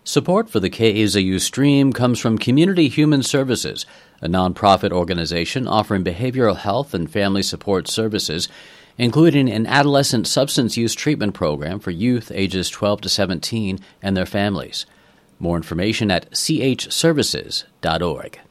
Support for the KAZU stream comes from Community Human Services, a nonprofit organization offering behavioral health and family support services, including an adolescent substance use treatment program for youth ages 12 to 17 and their families. More information at chservices.org.